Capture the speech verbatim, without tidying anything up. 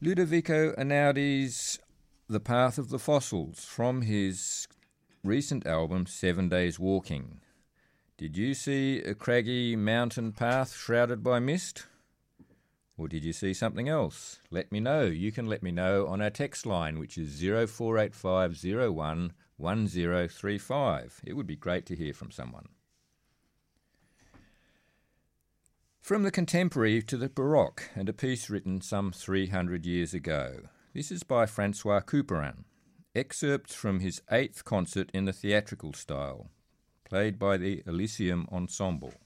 Ludovico Einaudi's The Path of the Fossils from his recent album Seven Days Walking. Did you see a craggy mountain path shrouded by mist? Or did you see something else? Let me know. You can let me know on our text line, which is zero four eight five zero one one zero three five. It would be great to hear from someone. From the Contemporary to the Baroque, and a piece written some three hundred years ago. This is by Francois Couperin. Excerpts from his eighth concert in the theatrical style, played by the Elysium Ensemble.